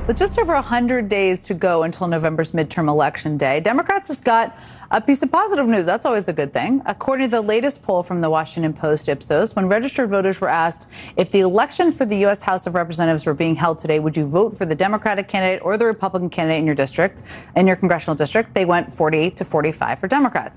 With just over 100 days to go until November's midterm election day, Democrats just got a piece of positive news. That's always a good thing. According to the latest poll from the Washington Post Ipsos, when registered voters were asked if the election for the U.S. House of Representatives were being held today, would you vote for the Democratic candidate or the Republican candidate in your district, in your congressional district? They went 48 to 45 for Democrats.